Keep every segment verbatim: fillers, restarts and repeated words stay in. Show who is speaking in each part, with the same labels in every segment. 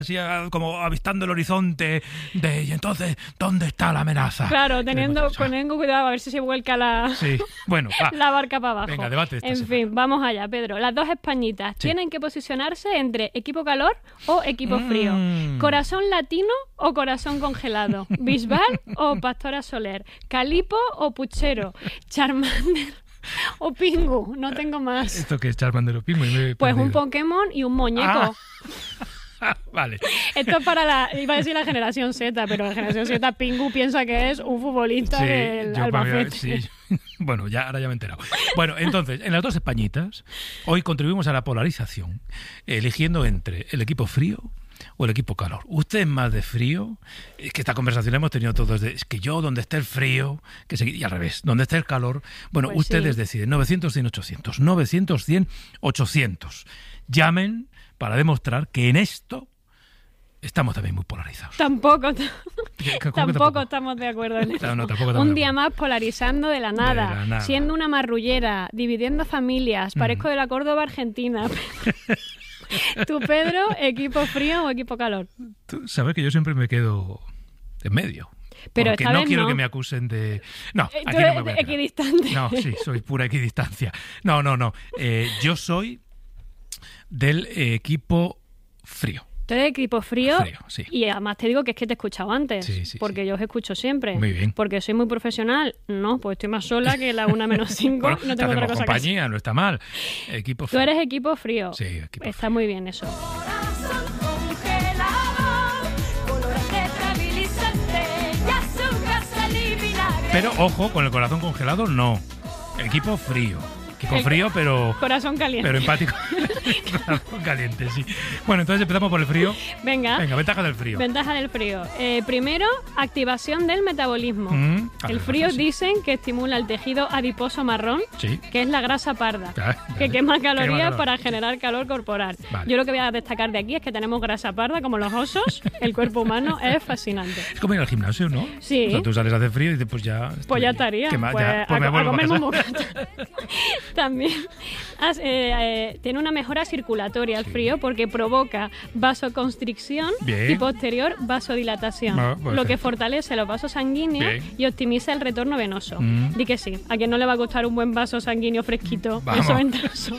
Speaker 1: así como avistando el horizonte de y entonces ¿dónde está la amenaza?
Speaker 2: Claro, teniendo, teniendo cuidado a ver si se vuelca la,
Speaker 1: sí. bueno, va.
Speaker 2: la barca para abajo.
Speaker 1: Venga, debate esta
Speaker 2: En
Speaker 1: semana.
Speaker 2: fin, vamos allá, Pedro. Las dos españitas sí. tienen que posicionarse entre equipo calor o equipo
Speaker 1: mm.
Speaker 2: frío. Corazón latino o corazón congelado. Bisbal o Pastora Soler. Calipo o Puchero. Charmander o Pingu. No tengo más.
Speaker 1: ¿Esto qué es Charmander o Pingu?
Speaker 2: Pues un Pokémon y un muñeco.
Speaker 1: Ah. Vale.
Speaker 2: Esto es para la, iba a decir la generación Z, pero la generación Z, Pingu piensa que es un futbolista sí, del Albacete.
Speaker 1: Sí. Bueno, ya, ahora ya me he enterado. Bueno, entonces, en las dos Españitas, hoy contribuimos a la polarización, eligiendo entre el equipo frío o el equipo calor. Usted es más de frío, es que esta conversación la hemos tenido todos, de, es que yo donde esté el frío, que se, y al revés, donde esté el calor, bueno, pues ustedes sí. deciden, novecientos, cien, ochocientos, novecientos, cien, ochocientos. Llamen para demostrar que en esto estamos también muy polarizados.
Speaker 2: Tampoco, t-
Speaker 1: tampoco,
Speaker 2: tampoco estamos de acuerdo en esto.
Speaker 1: No, no, tampoco
Speaker 2: Un día más polarizando de la, nada,
Speaker 1: de la nada,
Speaker 2: siendo una marrullera, dividiendo familias, parezco mm. de la Córdoba Argentina. ¿Tú, Pedro, equipo frío o equipo calor?
Speaker 1: Tú sabes que yo siempre me quedo en medio.
Speaker 2: Pero
Speaker 1: porque
Speaker 2: esta
Speaker 1: no
Speaker 2: vez
Speaker 1: no.
Speaker 2: no.
Speaker 1: que me acusen de... No,
Speaker 2: ¿Tú
Speaker 1: aquí no me voy a
Speaker 2: equidistante?
Speaker 1: No, sí, soy pura equidistancia. No, no, no. Eh, yo soy del eh, equipo frío.
Speaker 2: Tú eres equipo frío,
Speaker 1: frío sí.
Speaker 2: Y además te digo que es que te he escuchado antes,
Speaker 1: sí, sí,
Speaker 2: porque
Speaker 1: sí.
Speaker 2: yo os escucho siempre.
Speaker 1: Muy bien.
Speaker 2: Porque soy muy profesional. No, pues estoy más sola que la una menos cinco.
Speaker 1: Bueno,
Speaker 2: no tengo otra cosa
Speaker 1: compañía,
Speaker 2: que hacer.
Speaker 1: No está mal. Equipo frío.
Speaker 2: Tú eres equipo frío.
Speaker 1: Sí, equipo
Speaker 2: Está
Speaker 1: frío.
Speaker 2: muy bien eso.
Speaker 1: Pero ojo, con el corazón congelado no. Equipo frío. Equipo
Speaker 2: el
Speaker 1: frío, pero...
Speaker 2: Corazón caliente.
Speaker 1: Pero empático. Corazón caliente, sí. Bueno, entonces empezamos por el frío.
Speaker 2: Venga.
Speaker 1: Venga, ventaja del frío.
Speaker 2: Ventaja del frío. Eh, primero, activación del metabolismo.
Speaker 1: Mm,
Speaker 2: el frío sí. dicen que estimula el tejido adiposo marrón,
Speaker 1: sí.
Speaker 2: que es la grasa parda,
Speaker 1: ah,
Speaker 2: que quema calorías
Speaker 1: calor.
Speaker 2: para generar calor corporal.
Speaker 1: Vale.
Speaker 2: Yo lo que voy a destacar de aquí es que tenemos grasa parda como los osos. El cuerpo humano es fascinante.
Speaker 1: Es como ir al gimnasio, ¿no?
Speaker 2: Sí.
Speaker 1: O sea, tú sales a hacer frío y dices, pues ya... Estoy,
Speaker 2: pues ya estaría.
Speaker 1: Quema,
Speaker 2: pues
Speaker 1: ya, pues
Speaker 2: a,
Speaker 1: me
Speaker 2: a comer
Speaker 1: a
Speaker 2: También eh, eh, tiene una mejora circulatoria el sí. frío porque provoca vasoconstricción
Speaker 1: Bien.
Speaker 2: y posterior vasodilatación,
Speaker 1: no, pues
Speaker 2: lo
Speaker 1: sí.
Speaker 2: que fortalece los vasos sanguíneos Bien. y optimiza el retorno venoso. Mm. Di que sí, a quien no le va a gustar un buen vaso sanguíneo fresquito,
Speaker 1: Vamos.
Speaker 2: eso ventoso.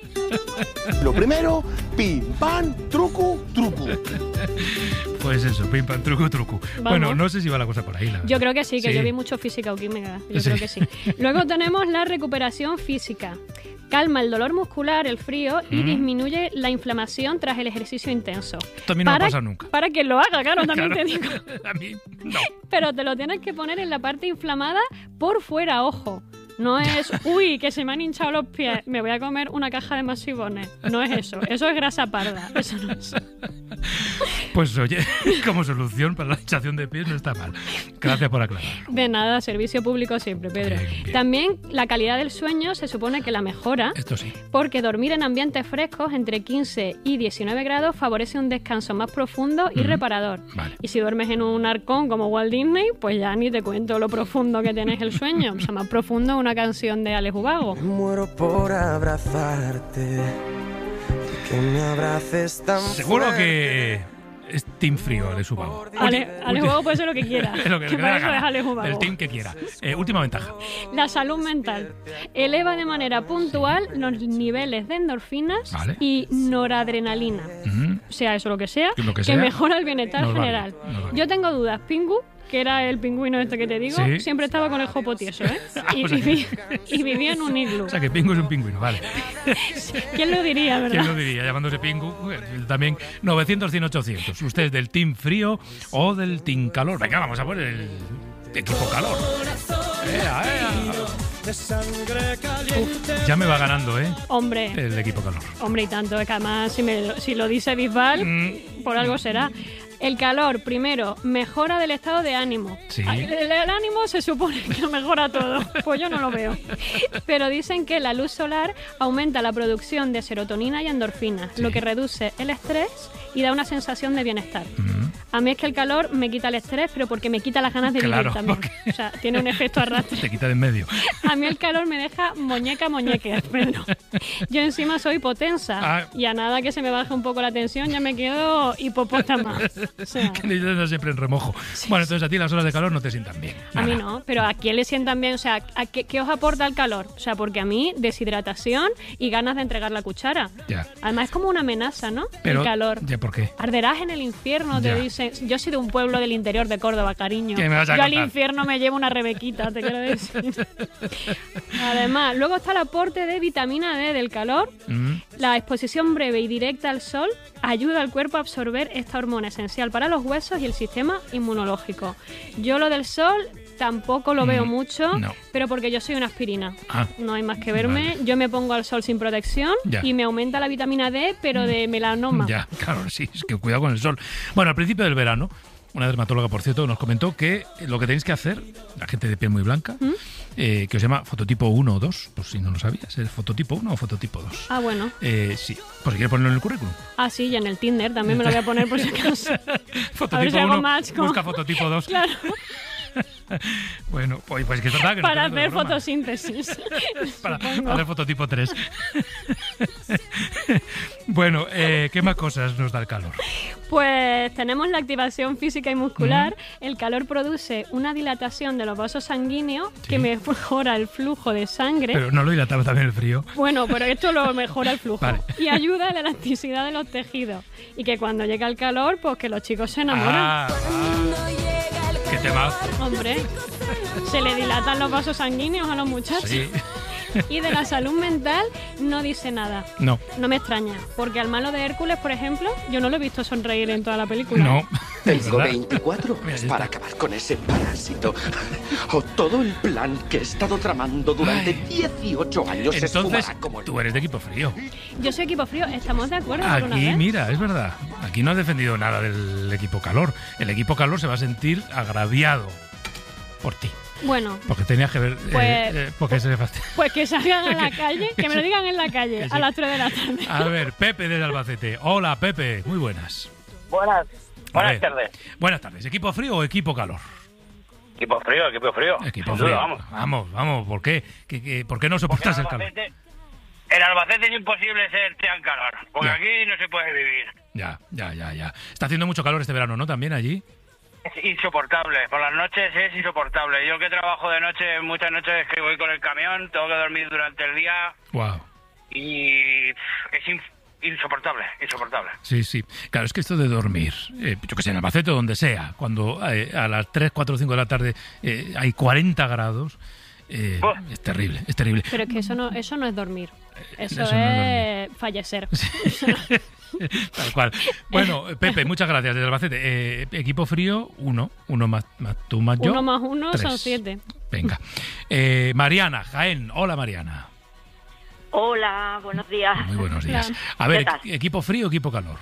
Speaker 3: Lo primero, pim, pam, truco, truco.
Speaker 1: Pues eso, pim, pam, truco, truco.
Speaker 2: Vamos.
Speaker 1: Bueno, no sé si va la cosa por ahí. La
Speaker 2: yo creo que sí, que
Speaker 1: sí.
Speaker 2: yo vi mucho física o química. Yo
Speaker 1: sí.
Speaker 2: creo que sí. Luego tenemos la recuperación física. Calma el dolor muscular, el frío, y mm. disminuye la inflamación tras el ejercicio intenso.
Speaker 1: Esto a mí no
Speaker 2: para,
Speaker 1: me pasa nunca.
Speaker 2: Para quien lo haga, claro, también
Speaker 1: claro.
Speaker 2: te digo.
Speaker 1: A mí no.
Speaker 2: Pero te lo tienes que poner en la parte inflamada por fuera, ojo. No es, uy, que se me han hinchado los pies, me voy a comer una caja de masivones. No es eso, eso es grasa parda. Eso no es.
Speaker 1: Pues oye, como solución para la hinchación de pies no está mal. Gracias por aclararlo.
Speaker 2: De nada, servicio público siempre, Pedro.
Speaker 1: Bien, bien.
Speaker 2: También la calidad del sueño se supone que la mejora.
Speaker 1: Esto sí.
Speaker 2: Porque dormir en ambientes frescos entre quince y diecinueve grados favorece un descanso más profundo y mm. reparador.
Speaker 1: Vale.
Speaker 2: Y si duermes en un arcón como Walt Disney, pues ya ni te cuento lo profundo que tienes el sueño. O sea, más profundo una canción de Alex Ubago.
Speaker 4: Me muero por abrazarte, que me abraces tan
Speaker 1: Seguro
Speaker 4: fuerte.
Speaker 1: que es team frío, Alex Ubago.
Speaker 2: Ale, Alex Ubago puede ser lo que quiera.
Speaker 1: Es lo que,
Speaker 2: que
Speaker 1: que
Speaker 2: para eso es Alex Ubago.
Speaker 1: El team que quiera. Eh, última ventaja.
Speaker 2: La salud mental. Eleva de manera puntual los niveles de endorfinas
Speaker 1: vale.
Speaker 2: y noradrenalina.
Speaker 1: Mm-hmm.
Speaker 2: O sea, eso lo que sea,
Speaker 1: lo que,
Speaker 2: que
Speaker 1: sea,
Speaker 2: mejora el bienestar
Speaker 1: nos
Speaker 2: general.
Speaker 1: Va bien, nos va bien.
Speaker 2: Yo tengo dudas. Pingu, que era el pingüino este que te digo,
Speaker 1: ¿Sí?
Speaker 2: siempre estaba con el jopo tieso, ¿eh? Y,
Speaker 1: o sea,
Speaker 2: y, vi, y vivía en un iglú.
Speaker 1: O sea, que Pingu es un pingüino, vale.
Speaker 2: ¿Quién lo diría, verdad?
Speaker 1: ¿Quién lo diría? Llamándose Pingu. También novecientos, cien, ochocientos. ¿Usted es del team frío o del team calor? Venga, vamos a poner el equipo calor. ¡Ea, ea! Uf, ya me va ganando, ¿eh?
Speaker 2: Hombre.
Speaker 1: El equipo calor.
Speaker 2: Hombre, y tanto. Es que además, si, me, si lo dice Bisbal, mm. por algo será. El calor, primero, mejora del estado de ánimo.
Speaker 1: Sí.
Speaker 2: El, el ánimo se supone que lo mejora todo. Pues yo no lo veo. Pero dicen que la luz solar aumenta la producción de serotonina y endorfinas, sí. lo que reduce el estrés y da una sensación de bienestar.
Speaker 1: Mm. Mm.
Speaker 2: A mí es que el calor me quita el estrés, pero porque me quita las ganas de
Speaker 1: Claro,
Speaker 2: vivir también.
Speaker 1: porque-
Speaker 2: O sea, tiene un efecto arrastre.
Speaker 1: Te quita de en medio.
Speaker 2: A mí el calor me deja muñeca muñeque, Pedro. Yo encima soy hipotensa
Speaker 1: Ah.
Speaker 2: y a nada que se me baje un poco la tensión ya me quedo hipopótama. O sea,
Speaker 1: Que necesitas estar siempre en remojo. Bueno, entonces a ti las horas de calor no te sientan bien.
Speaker 2: a mí
Speaker 1: Nada.
Speaker 2: no, pero ¿a quién le sientan bien? O sea, ¿a qué, qué os aporta el calor? O sea, porque a mí deshidratación y ganas de entregar la cuchara.
Speaker 1: Ya.
Speaker 2: Además es como una amenaza, ¿no?
Speaker 1: Pero,
Speaker 2: el calor.
Speaker 1: ¿ya por qué?
Speaker 2: Arderás en el infierno, te
Speaker 1: Ya.
Speaker 2: dicen. Yo soy de un pueblo del interior de Córdoba, cariño.
Speaker 1: ¿Qué me vas a
Speaker 2: Yo al
Speaker 1: contar?
Speaker 2: infierno me llevo una rebequita, te quiero decir. Además, luego está el aporte de vitamina D del calor.
Speaker 1: Mm.
Speaker 2: La exposición breve y directa al sol ayuda al cuerpo a absorber esta hormona esencial para los huesos y el sistema inmunológico. Yo lo del sol tampoco lo veo
Speaker 1: Mm,
Speaker 2: mucho,
Speaker 1: no.
Speaker 2: pero porque yo soy una aspirina.
Speaker 1: Ah.
Speaker 2: No hay más que verme.
Speaker 1: Vale.
Speaker 2: Yo me pongo al sol sin protección
Speaker 1: Ya.
Speaker 2: y me aumenta la vitamina D, pero de melanoma.
Speaker 1: Ya, claro, sí, es que cuidado con el sol. Bueno, al principio del verano, una dermatóloga, por cierto, nos comentó que lo que tenéis que hacer, la gente de piel muy blanca,
Speaker 2: ¿Mm?
Speaker 1: eh, que os llama fototipo uno o dos, por si no lo sabías, ¿es fototipo uno o fototipo dos?
Speaker 2: Ah, bueno.
Speaker 1: Eh, sí, por si quieres ponerlo en el currículum.
Speaker 2: Ah, sí, y en el Tinder también me lo voy a poner por si acaso.
Speaker 1: Fototipo
Speaker 2: si hago
Speaker 1: uno,
Speaker 2: match con-
Speaker 1: busca fototipo dos.
Speaker 2: Claro,
Speaker 1: Bueno, pues, pues que es verdad que no
Speaker 2: para
Speaker 1: te digo de
Speaker 2: hacer
Speaker 1: broma.
Speaker 2: fotosíntesis.
Speaker 1: Para,
Speaker 2: supongo.
Speaker 1: para hacer fototipo tres. Bueno, eh, ¿qué más cosas nos da el calor?
Speaker 2: Pues tenemos la activación física y muscular. El calor produce una dilatación de los vasos sanguíneos
Speaker 1: Sí.
Speaker 2: que mejora el flujo de sangre.
Speaker 1: Pero no lo dilataba también el frío.
Speaker 2: Bueno, pero esto lo mejora el flujo.
Speaker 1: Vale.
Speaker 2: Y ayuda a la elasticidad de los tejidos. Y que cuando llega el calor, pues que los chicos se enamoran.
Speaker 1: Ah, ah. Qué temazo.
Speaker 2: Hombre, se le dilatan los vasos sanguíneos a los muchachos.
Speaker 1: Sí.
Speaker 2: Y de la salud mental no dice nada.
Speaker 1: No,
Speaker 2: No me extraña, porque al malo de Hércules, por ejemplo, yo no lo he visto sonreír en toda la película.
Speaker 1: no.
Speaker 3: Tengo
Speaker 1: ¿Verdad?
Speaker 3: veinticuatro
Speaker 1: Mira, ya
Speaker 3: para
Speaker 1: está.
Speaker 3: acabar con ese parásito. O todo el plan que he estado tramando durante
Speaker 1: Ay.
Speaker 3: dieciocho años se
Speaker 1: Entonces,
Speaker 3: esfumará como el...
Speaker 1: tú eres de equipo frío.
Speaker 2: Yo soy equipo frío, ¿estamos de acuerdo por una
Speaker 1: Aquí,
Speaker 2: vez?
Speaker 1: mira, es verdad. Aquí no has defendido nada del equipo calor. El equipo calor se va a sentir agraviado por ti.
Speaker 2: Bueno,
Speaker 1: Porque tenías que ver. eh,
Speaker 2: Pues-
Speaker 1: eh, porque se le fastidia.
Speaker 2: pues que salgan a la calle, que me lo digan en la calle,
Speaker 1: Que sí.
Speaker 2: a las tres de la tarde.
Speaker 1: A ver, Pepe desde Albacete. Hola, Pepe. Muy buenas.
Speaker 5: Buenas,
Speaker 1: A
Speaker 5: buenas
Speaker 1: ver,
Speaker 5: tardes.
Speaker 1: Buenas tardes. ¿Equipo frío o equipo calor?
Speaker 5: Equipo frío, equipo frío.
Speaker 1: Equipo
Speaker 5: Sin
Speaker 1: frío.
Speaker 5: duda, vamos.
Speaker 1: Vamos, vamos. ¿Por qué? ¿Qué, qué- por qué no
Speaker 5: Porque
Speaker 1: soportas
Speaker 5: en
Speaker 1: el calor?
Speaker 5: Albacete, en Albacete es imposible ser tan calor, porque
Speaker 1: Ya.
Speaker 5: aquí no se puede vivir.
Speaker 1: Ya, ya, ya, ya. Está haciendo mucho calor este verano, ¿no? También allí.
Speaker 5: Es insoportable, por las noches es insoportable. Yo que trabajo de noche, muchas noches que voy con el camión, tengo que dormir durante el día
Speaker 1: Wow.
Speaker 5: y pff, es in- insoportable, insoportable.
Speaker 1: Sí, sí. Claro, es que esto de dormir, eh, yo que sé, en Albacete o donde sea, cuando eh, a las tres, cuatro, cinco de la tarde eh, hay cuarenta grados, eh,
Speaker 5: Buah.
Speaker 1: es terrible, es terrible.
Speaker 2: Pero es que eso no, eso no es dormir. Eso,
Speaker 1: eso no
Speaker 2: es fallecer.
Speaker 1: Tal cual. Bueno, eh, Pepe, muchas gracias desde Albacete. Eh, equipo frío, uno. Uno más, más tú más yo.
Speaker 2: Uno más uno
Speaker 1: tres.
Speaker 2: son siete.
Speaker 1: Venga. Eh, Mariana, Jaén. Hola, Mariana.
Speaker 6: Hola, buenos días.
Speaker 1: Muy buenos días.
Speaker 2: Hola.
Speaker 1: A ver,
Speaker 6: ¿Qué tal?
Speaker 1: equ- ¿equipo frío o equipo calor?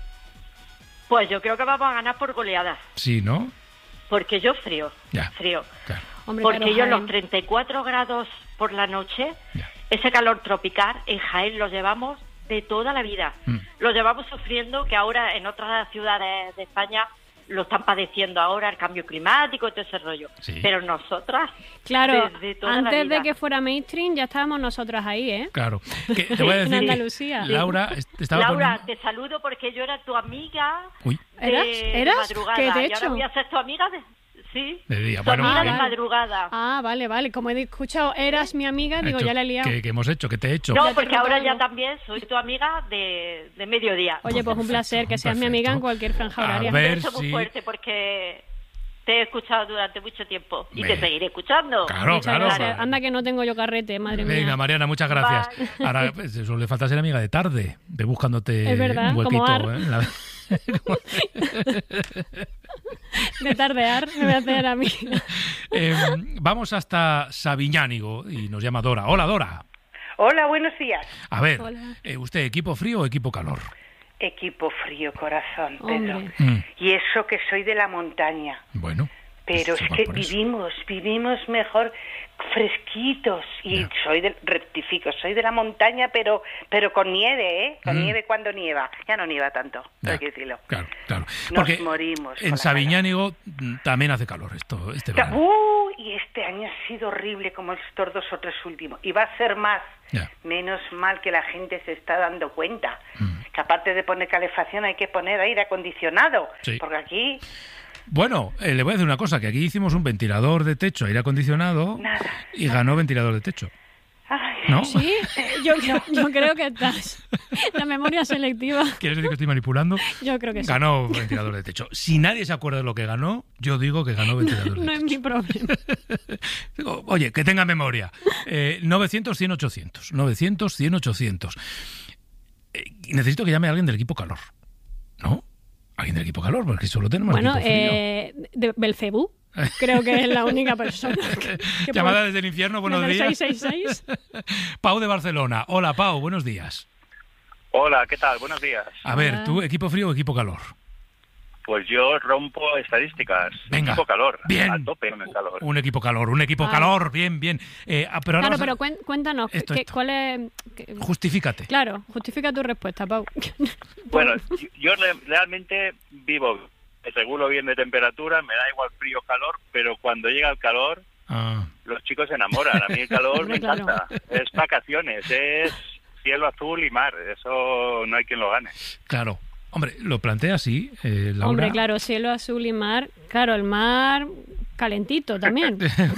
Speaker 6: Pues yo creo que vamos a ganar por goleadas,
Speaker 1: Sí, ¿no?
Speaker 6: porque yo frío,
Speaker 1: Ya.
Speaker 6: frío.
Speaker 1: Claro.
Speaker 2: Hombre,
Speaker 6: Porque
Speaker 2: claro,
Speaker 6: yo en los
Speaker 2: Jaén.
Speaker 6: treinta y cuatro grados por la noche,
Speaker 1: Ya.
Speaker 6: ese calor tropical en Jaén lo llevamos de toda la vida.
Speaker 1: Mm.
Speaker 6: Lo llevamos sufriendo, que ahora en otras ciudades de España lo están padeciendo ahora, el cambio climático y todo ese rollo.
Speaker 1: Sí.
Speaker 6: Pero nosotras,
Speaker 2: Claro,
Speaker 6: desde toda la
Speaker 2: antes de
Speaker 6: vida.
Speaker 2: que fuera mainstream ya estábamos nosotras ahí, ¿eh?
Speaker 1: Claro. Que te voy a
Speaker 2: En
Speaker 1: decir que
Speaker 2: Andalucía.
Speaker 1: Laura est- estaba
Speaker 6: Laura,
Speaker 1: poniendo...
Speaker 6: te saludo porque yo era tu amiga
Speaker 1: Uy,
Speaker 6: de,
Speaker 2: ¿Eras?
Speaker 6: de
Speaker 2: ¿Eras?
Speaker 6: madrugada.
Speaker 2: ¿Qué te he
Speaker 6: y ahora
Speaker 2: hecho?
Speaker 6: voy a ser tu amiga de... Sí,
Speaker 1: de día.
Speaker 6: tu
Speaker 1: Bueno,
Speaker 6: amiga
Speaker 2: Ah,
Speaker 6: de
Speaker 2: vale.
Speaker 6: madrugada.
Speaker 2: Ah, vale, vale. Como he escuchado, eras mi amiga, digo,
Speaker 1: hecho-
Speaker 2: ya la he liado.
Speaker 1: ¿Qué, qué hemos hecho? ¿Qué te he hecho?
Speaker 6: No,
Speaker 2: Ya te
Speaker 6: porque
Speaker 2: he
Speaker 6: ahora
Speaker 2: roto
Speaker 6: ya
Speaker 2: algo.
Speaker 6: también soy tu amiga de, de mediodía.
Speaker 2: Oye, pues un
Speaker 1: Perfecto,
Speaker 2: placer que seas mi amiga en
Speaker 1: perfecto.
Speaker 2: cualquier franja
Speaker 1: A
Speaker 2: horaria.
Speaker 1: ver.
Speaker 6: Un beso muy
Speaker 1: si-
Speaker 6: fuerte porque te he escuchado durante mucho tiempo y
Speaker 1: Me-
Speaker 6: te seguiré escuchando.
Speaker 1: Claro,
Speaker 2: Muchas
Speaker 1: claro.
Speaker 2: gracias.
Speaker 1: claro.
Speaker 2: Anda que no tengo yo carrete, madre mía.
Speaker 1: Venga, Mariana, muchas gracias. Ahora, pues, eso le falta ser amiga de tarde, de buscándote
Speaker 2: Es verdad,
Speaker 1: un huequito.
Speaker 2: como Ar.
Speaker 1: ¿eh? En la-
Speaker 2: De tardear, me voy a hacer a mí.
Speaker 1: Eh, vamos hasta Sabiñánigo y nos llama Dora. Hola, Dora.
Speaker 7: Hola, buenos días.
Speaker 1: A ver,
Speaker 2: Hola.
Speaker 1: eh, ¿usted equipo frío o equipo calor?
Speaker 7: Equipo frío, corazón, Pedro.
Speaker 2: Hombre.
Speaker 1: Mm,
Speaker 7: Y eso que soy de la montaña.
Speaker 1: bueno.
Speaker 7: Pero
Speaker 1: pues
Speaker 7: es
Speaker 1: igual
Speaker 7: que
Speaker 1: por eso.
Speaker 7: vivimos, vivimos mejor fresquitos. Y
Speaker 1: Ya.
Speaker 7: soy de, rectifico, soy de la montaña, pero pero con nieve, ¿eh? Con
Speaker 1: Mm.
Speaker 7: nieve cuando nieva. Ya no nieva tanto,
Speaker 1: Ya,
Speaker 7: hay que decirlo.
Speaker 1: Claro, claro.
Speaker 7: Nos
Speaker 1: Porque
Speaker 7: morimos con
Speaker 1: en
Speaker 7: la
Speaker 1: Sabiñánigo mm, también hace calor esto, este
Speaker 7: Ta-
Speaker 1: verano.
Speaker 7: Uh, y este año ha sido horrible como estos dos o tres últimos. Y va a ser más.
Speaker 1: Ya.
Speaker 7: Menos mal que la gente se está dando cuenta.
Speaker 1: Mm.
Speaker 7: Que aparte de poner calefacción hay que poner aire acondicionado.
Speaker 1: Sí.
Speaker 7: Porque aquí,
Speaker 1: Bueno, eh, le voy a decir una cosa, que aquí hicimos un ventilador de techo, aire acondicionado,
Speaker 7: Nada.
Speaker 1: y ganó ventilador de techo.
Speaker 7: ay,
Speaker 1: ¿No?
Speaker 2: Sí, eh, yo, yo, yo creo que estás. La memoria selectiva,
Speaker 1: ¿Quieres decir que estoy manipulando?
Speaker 2: yo creo que sí.
Speaker 1: Ganó ventilador de techo. Si nadie se acuerda de lo que ganó, yo digo que ganó ventilador de
Speaker 2: No es
Speaker 1: techo.
Speaker 2: mi problema.
Speaker 1: Digo, oye, que tenga memoria. Eh, novecientos, cien, ochocientos. novecientos, cien, ochocientos. Eh, necesito que llame a alguien del equipo calor. ¿No? Alguien del equipo calor, porque solo tenemos
Speaker 2: Bueno,
Speaker 1: equipo frío.
Speaker 2: eh, de Belcebú, creo que es la única persona que, que
Speaker 1: Llamada
Speaker 2: puede-
Speaker 1: desde el infierno, buenos
Speaker 2: desde el
Speaker 1: días.
Speaker 2: seis seis seis.
Speaker 1: Pau de Barcelona. Hola, Pau, buenos días.
Speaker 5: Hola, ¿qué tal? Buenos días.
Speaker 1: A ver,
Speaker 2: Hola.
Speaker 1: ¿tú equipo frío o equipo calor?
Speaker 5: Pues yo rompo estadísticas.
Speaker 1: Venga.
Speaker 5: Equipo calor.
Speaker 1: Bien.
Speaker 5: A tope con el calor.
Speaker 1: Un equipo calor, un equipo
Speaker 2: Ay.
Speaker 1: calor, bien, bien. Eh, ah, pero ahora
Speaker 2: Claro,
Speaker 1: vas a-
Speaker 2: pero cuen- cuéntanos,
Speaker 1: Esto,
Speaker 2: ¿qué-
Speaker 1: esto.
Speaker 2: ¿cuál es...? qué-
Speaker 1: Justifícate.
Speaker 2: Claro, justifica tu respuesta, Pau.
Speaker 5: Bueno, yo, yo re- realmente vivo, me regulo bien de temperatura, me da igual frío o calor, pero cuando llega el calor,
Speaker 1: Ah,
Speaker 5: los chicos se enamoran. A mí el calor me
Speaker 2: Hombre, claro.
Speaker 5: encanta. Es vacaciones, es cielo azul y mar. Eso no hay quien lo gane.
Speaker 1: claro. Hombre, lo plantea así, eh, Laura.
Speaker 2: Hombre, claro, cielo azul y mar. Claro, el mar calentito también.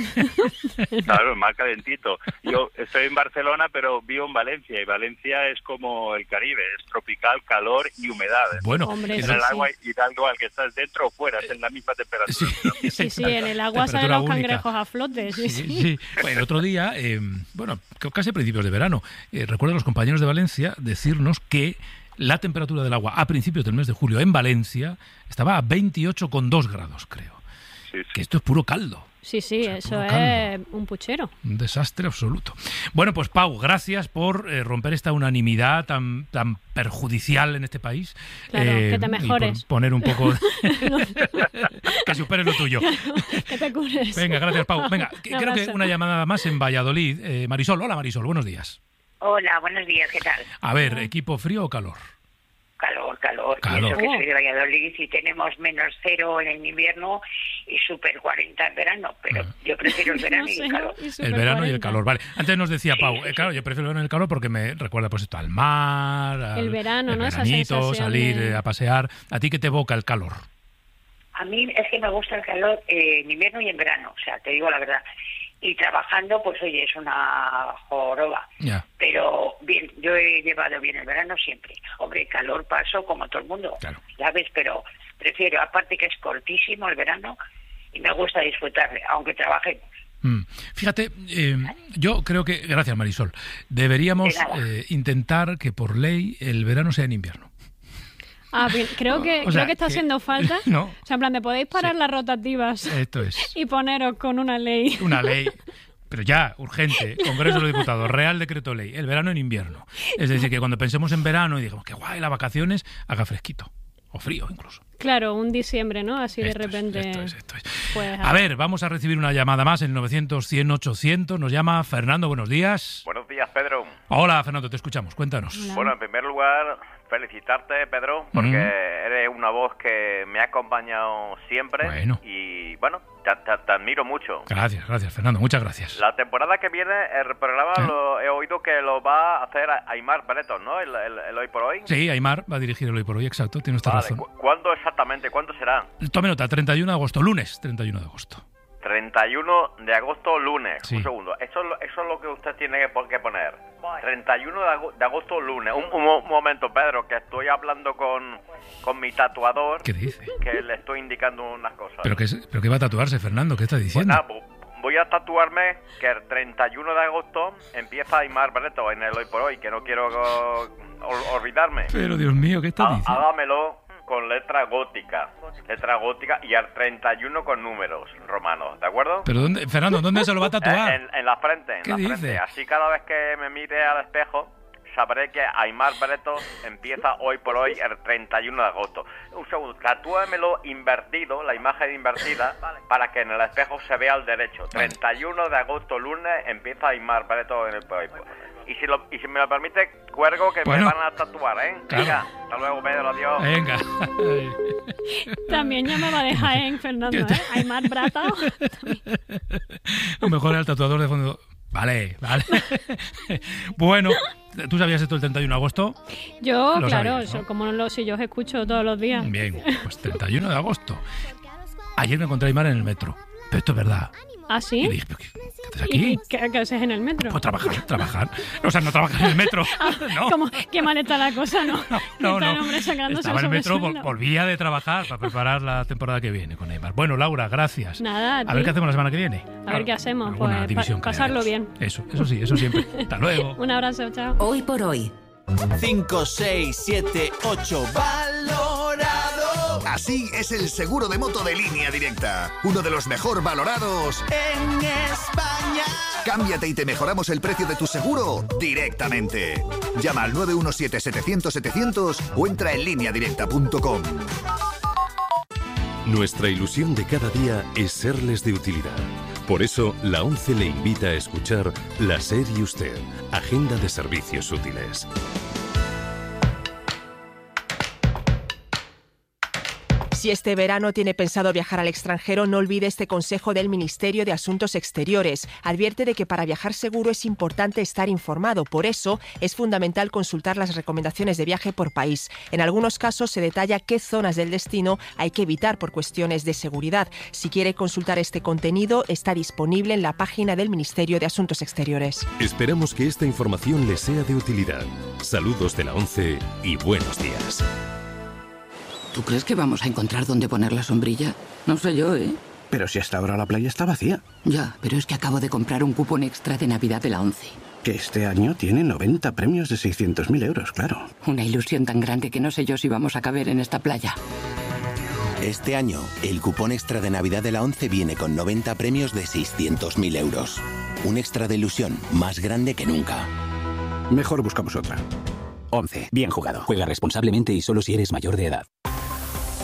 Speaker 5: Claro, el mar calentito. Yo estoy en Barcelona, pero vivo en Valencia, y Valencia es como el Caribe, es tropical, calor y humedad.
Speaker 1: Bueno,
Speaker 2: Hombre,
Speaker 5: En
Speaker 2: sí,
Speaker 5: el
Speaker 2: sí.
Speaker 5: agua y da igual que estás dentro o fuera, es en la misma temperatura.
Speaker 1: sí,
Speaker 2: Sí, sí, en el agua salen
Speaker 1: temperatura
Speaker 2: los
Speaker 1: única.
Speaker 2: cangrejos a flote. Sí,
Speaker 1: Sí,
Speaker 2: sí.
Speaker 1: sí. Bueno, el otro día, eh, bueno, creo casi a principios de verano, eh, recuerdo a los compañeros de Valencia decirnos que la temperatura del agua a principios del mes de julio en Valencia estaba a veintiocho coma dos grados, creo.
Speaker 5: Sí, sí.
Speaker 1: Que esto es puro caldo.
Speaker 2: Sí, sí,
Speaker 1: O sea,
Speaker 2: eso
Speaker 1: puro
Speaker 2: es
Speaker 1: caldo.
Speaker 2: un puchero.
Speaker 1: Un desastre absoluto. Bueno, pues Pau, gracias por eh, romper esta unanimidad tan, tan perjudicial en este país.
Speaker 2: Claro, que te
Speaker 1: y por
Speaker 2: mejores.
Speaker 1: poner un poco... que superes lo tuyo.
Speaker 2: Que te cures.
Speaker 1: Venga, gracias, Pau. Venga, que-
Speaker 2: Un
Speaker 1: creo que
Speaker 2: abrazo.
Speaker 1: una llamada más en Valladolid. Eh, Marisol, hola Marisol, buenos días.
Speaker 7: hola, buenos días, ¿qué tal?
Speaker 1: A ver, ¿equipo frío o calor?
Speaker 7: Calor, calor.
Speaker 1: Calor.
Speaker 7: Y eso que
Speaker 2: Oh.
Speaker 7: soy de Valladolid y tenemos menos cero en el invierno y super cuarenta en verano, pero
Speaker 1: Ah.
Speaker 7: yo prefiero el verano
Speaker 2: No
Speaker 7: y
Speaker 2: sé,
Speaker 7: el calor.
Speaker 2: y
Speaker 1: El
Speaker 2: super
Speaker 1: verano y el
Speaker 2: cuarenta.
Speaker 1: calor, vale. Antes nos decía
Speaker 7: Sí,
Speaker 1: Pau,
Speaker 7: sí,
Speaker 1: eh, claro,
Speaker 7: sí.
Speaker 1: yo prefiero el verano y el calor porque me recuerda pues esto al mar, al
Speaker 2: El verano,
Speaker 1: el
Speaker 2: ¿no? Esa
Speaker 1: veranito,
Speaker 2: sensación
Speaker 1: salir
Speaker 2: de-
Speaker 1: eh, a pasear. ¿A ti qué te evoca el calor?
Speaker 7: A mí es que me gusta el calor eh, en invierno y en verano, o sea, te digo la verdad. Y trabajando, pues oye, es una joroba.
Speaker 1: Ya,
Speaker 7: Pero bien, yo he llevado bien el verano siempre. Hombre, calor paso como todo el mundo,
Speaker 1: Claro.
Speaker 7: ya ves, pero prefiero, aparte que es cortísimo el verano y me gusta disfrutarle, aunque trabajemos.
Speaker 1: Mm. Fíjate, eh, yo creo que, gracias Marisol, deberíamos
Speaker 7: De nada.
Speaker 1: eh, intentar que por ley el verano sea en invierno.
Speaker 2: Ah, bien, creo que,
Speaker 1: O sea,
Speaker 2: creo que está
Speaker 1: que-
Speaker 2: haciendo falta.
Speaker 1: No.
Speaker 2: O sea, en plan, de podéis parar
Speaker 1: Sí.
Speaker 2: las rotativas
Speaker 1: Esto es
Speaker 2: y poneros con una ley.
Speaker 1: una ley, pero ya, urgente, Congreso de los Diputados, Real Decreto Ley, el verano en invierno. Es decir, que cuando pensemos en verano y digamos que guay, las vacaciones, haga fresquito, o frío incluso.
Speaker 2: Claro, un diciembre, ¿no? Así de
Speaker 1: Esto es,
Speaker 2: repente.
Speaker 1: esto es, esto es.
Speaker 2: pues,
Speaker 1: A ver, vamos a recibir una llamada más en novecientos, cien, ochocientos. Nos llama Fernando, buenos días.
Speaker 8: Buenos días, Pedro.
Speaker 1: Hola, Fernando, te escuchamos, cuéntanos.
Speaker 2: Hola.
Speaker 8: Bueno, en primer lugar, felicitarte, Pedro, porque
Speaker 1: Mm.
Speaker 8: eres una voz que me ha acompañado siempre.
Speaker 1: Bueno.
Speaker 8: Y bueno, te, te- te admiro mucho.
Speaker 1: Gracias, gracias, Fernando, muchas gracias.
Speaker 8: La temporada que viene, el programa
Speaker 1: ¿Eh?
Speaker 8: lo he oído que lo va a hacer Aimar Breton, ¿no? El, el- el Hoy por Hoy.
Speaker 1: Sí, Aimar va a dirigir el Hoy por Hoy, exacto, tiene usted
Speaker 8: Vale,
Speaker 1: razón.
Speaker 8: ¿cu- ¿cuándo exactamente? ¿Cuándo será?
Speaker 1: Tome nota, treinta y uno de agosto, lunes treinta y uno de agosto.
Speaker 8: treinta y uno de agosto, lunes.
Speaker 1: Sí.
Speaker 8: Un segundo. Eso, es lo- eso es lo que usted tiene que, por- que poner. treinta y uno de ago- de agosto, lunes. Un, un mo- momento, Pedro, que estoy hablando con, con mi tatuador,
Speaker 1: ¿Qué dice?
Speaker 8: que le estoy indicando unas cosas.
Speaker 1: ¿Pero qué, es- ¿Pero qué va a tatuarse, Fernando? ¿Qué está
Speaker 8: Pues
Speaker 1: diciendo?
Speaker 8: nada, vo- voy a tatuarme que el treinta y uno de agosto empieza Aimar Breton en el Hoy por Hoy, que no quiero oh, ol- olvidarme.
Speaker 1: Pero Dios mío, ¿qué está
Speaker 8: Há-
Speaker 1: diciendo?
Speaker 8: Hágamelo con letra gótica. Letra gótica y al treinta y uno con números romanos, ¿de acuerdo?
Speaker 1: ¿Pero dónde, Fernando, dónde se lo va a
Speaker 8: Eh,
Speaker 1: tatuar?
Speaker 8: en, en la frente, en
Speaker 1: ¿Qué
Speaker 8: la
Speaker 1: dice?
Speaker 8: frente. Así cada vez que me mire al espejo sabré que Aimar Breto empieza hoy por hoy el treinta y uno de agosto. Un segundo, tatúamelo invertido, la imagen invertida, para que en el espejo se vea al derecho. treinta y uno de agosto, lunes, empieza Aimar Breto en el país. Y si, lo, y si me lo permite, cuelgo que
Speaker 1: bueno,
Speaker 8: me van a tatuar, ¿eh?
Speaker 1: Claro.
Speaker 8: Venga, hasta luego, Pedro, adiós.
Speaker 1: Venga.
Speaker 2: También llamaba de Jaén, Fernando, ¿eh? Aimar Brata.
Speaker 1: A lo mejor el tatuador de fondo... Vale, vale. Bueno, ¿tú sabías esto el treinta y uno de agosto?
Speaker 2: Yo,
Speaker 1: Lo
Speaker 2: claro,
Speaker 1: sabías, ¿no?
Speaker 2: eso, como no lo si yo os escucho todos los días.
Speaker 1: Bien, pues treinta y uno de agosto. Ayer me encontré a Aimar en el metro. Pero esto es verdad.
Speaker 2: ¿Ah, sí?
Speaker 1: Y dije, ¿qué, qué haces aquí?
Speaker 2: ¿Y qué, qué haces en el metro?
Speaker 1: Pues trabajar, trabajar. O sea, no trabajar en el metro. No.
Speaker 2: ¿Cómo? Qué mal está la cosa, ¿no?
Speaker 1: No, no,
Speaker 2: Está el
Speaker 1: no.
Speaker 2: hombre sacándose
Speaker 1: Estaba en el metro, vol-
Speaker 2: sobresueldo.
Speaker 1: volvía de trabajar para preparar la temporada que viene con Aimar. Bueno, Laura, gracias.
Speaker 2: Nada, a
Speaker 1: A
Speaker 2: ti.
Speaker 1: ver qué hacemos la semana que viene.
Speaker 2: A ver qué hacemos,
Speaker 1: Alguna
Speaker 2: pues,
Speaker 1: división
Speaker 2: pa- pasarlo
Speaker 1: crearemos.
Speaker 2: bien.
Speaker 1: Eso, eso sí, eso siempre. Hasta luego.
Speaker 2: Un abrazo, chao.
Speaker 9: Hoy por hoy.
Speaker 10: cinco, seis, siete, ocho. ¡Valorado!
Speaker 11: Así es el seguro de moto de Línea Directa. Uno de los mejor valorados
Speaker 10: En España.
Speaker 11: Cámbiate y te mejoramos el precio de tu seguro directamente. Llama al nueve uno siete, setecientos, setecientos o entra en línea directa punto com.
Speaker 12: Nuestra ilusión de cada día es serles de utilidad. Por eso, la ONCE le invita a escuchar La SER y Usted, Agenda de Servicios Útiles.
Speaker 13: Si este verano tiene pensado viajar al extranjero, no olvide este consejo del Ministerio de Asuntos Exteriores. Advierte de que para viajar seguro es importante estar informado. Por eso, es fundamental consultar las recomendaciones de viaje por país. En algunos casos se detalla qué zonas del destino hay que evitar por cuestiones de seguridad. Si quiere consultar este contenido, está disponible en la página del Ministerio de Asuntos Exteriores.
Speaker 12: Esperamos que esta información les sea de utilidad. Saludos de la ONCE y buenos días.
Speaker 9: ¿Tú crees que vamos a encontrar dónde poner la sombrilla? No sé yo, ¿eh?
Speaker 14: Pero si hasta ahora la playa está vacía.
Speaker 9: Ya, pero es que acabo de comprar un cupón extra de Navidad de la ONCE.
Speaker 14: Que este año tiene noventa premios de seiscientos mil euros, claro.
Speaker 9: Una ilusión tan grande que no sé yo si vamos a caber en esta playa.
Speaker 15: Este año, el cupón extra de Navidad de la ONCE viene con noventa premios de seiscientos mil euros. Un extra de ilusión más grande que nunca.
Speaker 14: Mejor buscamos otra.
Speaker 16: ONCE. Bien jugado. Juega responsablemente y solo si eres mayor de edad.